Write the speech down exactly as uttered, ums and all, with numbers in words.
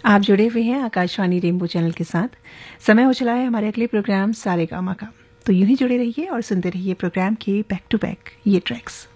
आप जुड़े हुए हैं आकाशवाणी रेनबो चैनल के साथ। समय हो चला है हमारे अगले प्रोग्राम सारेगामा का, तो यूं ही जुड़े रहिए और सुनते रहिए प्रोग्राम के बैक टू बैक ये ट्रैक्स।